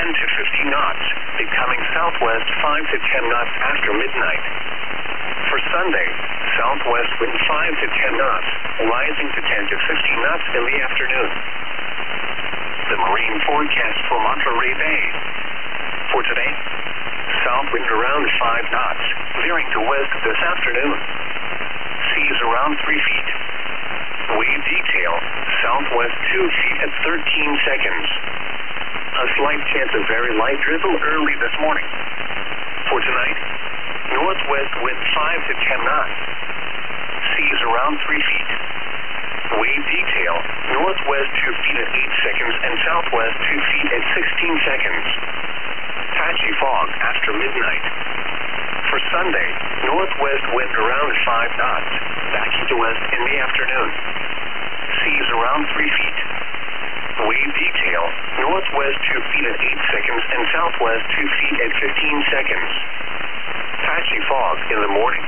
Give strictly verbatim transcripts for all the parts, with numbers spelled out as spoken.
ten to fifteen knots, becoming southwest five to ten knots after midnight. For Sunday, southwest wind five to ten knots, rising to ten to fifteen knots in the afternoon. The marine forecast for Monterey Bay. For today, south wind around five knots, veering to west this afternoon. Seas around three feet. Wave detail, southwest two feet at thirteen seconds. A slight chance of very light drizzle early this morning. For tonight, northwest wind five to ten knots. Seas around three feet. Wave detail, northwest two feet at eight seconds and southwest two feet at sixteen seconds. Patchy fog after midnight. For Sunday, northwest wind around five knots, backing to west in the afternoon. Seas around three feet. Wave detail, northwest two feet at eight seconds and southwest two feet at fifteen seconds. Patchy fog in the morning.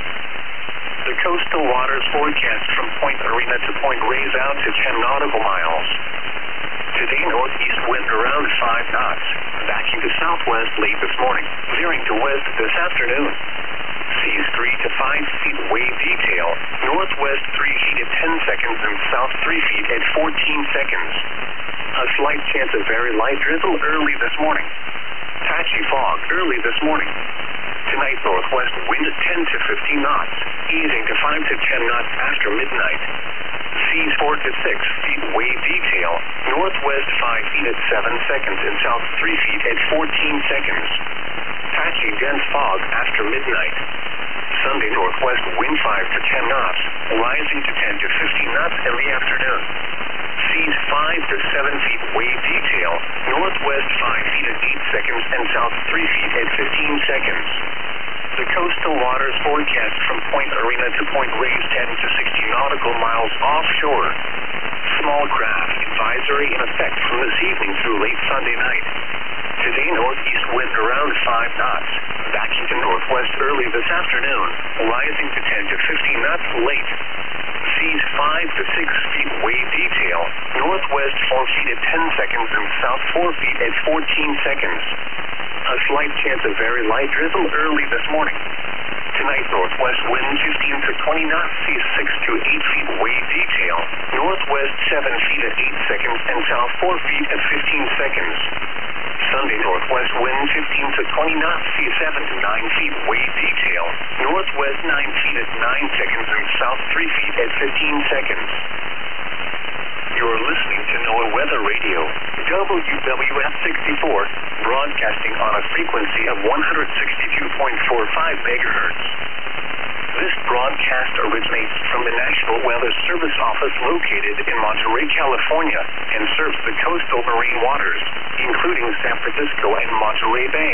The coastal waters forecast from Point Arena to Point Reyes out to ten nautical miles. Today, northeast wind around five knots, backing to southwest late this morning, veering to west this afternoon. Seas three to five feet wave detail, northwest three feet at ten seconds and south three feet at fourteen seconds. A slight chance of very light drizzle early this morning. Patchy fog early this morning. Tonight, northwest wind ten to fifteen knots, easing to five to ten knots after midnight. Seas four to six feet wave detail, northwest five feet at seven seconds and south three feet at fourteen seconds. Patchy dense fog after midnight. Sunday, northwest wind five to ten knots, rising to ten to fifteen knots in the afternoon. Seas five to seven feet wave detail, northwest five feet at eight seconds and south three feet at fifteen seconds. The coastal waters forecast from Point Arena to Point Reyes ten to sixteen nautical miles offshore. Small craft advisory in effect from this evening through late Sunday night. Today, northeast wind around five knots, backing to northwest early this afternoon, rising to ten to fifteen knots late. Seas five to six feet wave detail, northwest four feet at ten seconds and south four feet at fourteen seconds. A slight chance of very light drizzle early this morning. Tonight, northwest wind fifteen to twenty knots, seas six to eight feet wave detail, northwest seven feet at eight seconds and south four feet at fifteen seconds. Sunday, northwest wind fifteen to twenty knots, seas seven to nine feet wave detail, northwest nine feet at nine seconds and south three feet at fifteen seconds. You're listening to NOAA Weather Radio, W W F sixty-four, broadcasting on a frequency of one hundred sixty-two point four five megahertz. This broadcast originates from the National Weather Service Office located in Monterey, California, and serves the coastal marine waters, including San Francisco and Monterey Bay.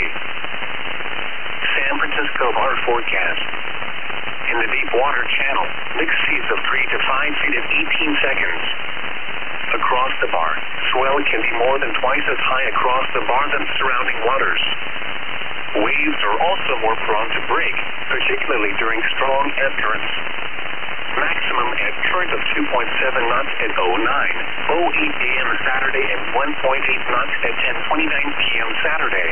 San Francisco water forecast. In the deep water channel, mixed seas of three to five feet at eighteen seconds. Across the bar, swell can be more than twice as high across the bar than surrounding waters. Waves are also more prone to break, particularly during strong ebb currents. Maximum ebb current of two point seven knots at oh nine, oh eight a m Saturday and one point eight knots at ten twenty-nine p m Saturday.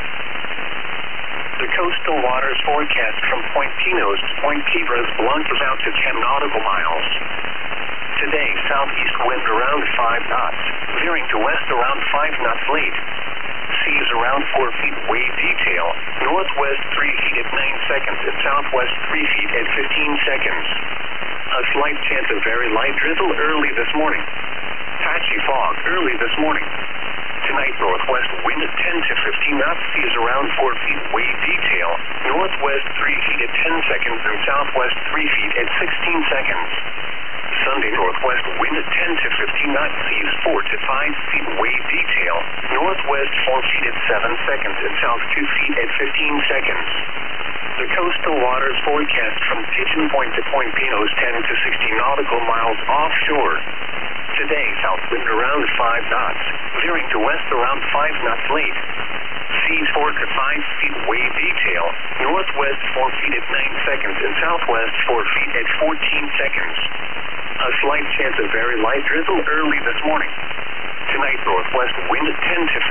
The coastal waters forecast from Point Pinos to Point Piedras launches out to ten nautical miles. Today, southeast wind around five knots, veering to west around five knots late. Seas around four feet wave detail, northwest three feet at nine seconds and southwest three feet at fifteen seconds. A slight chance of very light drizzle early this morning. Patchy fog early this morning. Tonight, northwest wind ten to fifteen knots, seas around four feet wave detail, northwest three feet at ten seconds and southwest three feet at sixteen seconds. Sunday, northwest wind ten to fifteen knots, seas four to five feet wave detail, northwest four feet at seven seconds and south two feet at fifteen seconds. The coastal waters forecast from Pigeon Point to Point Pinos ten to sixteen nautical miles offshore. Today, south wind around five knots, veering to west around five knots late. Seas four to five feet wave detail, northwest four feet at nine seconds and southwest four feet at fourteen seconds. A slight chance of very light drizzle early this morning. Tonight, northwest wind ten to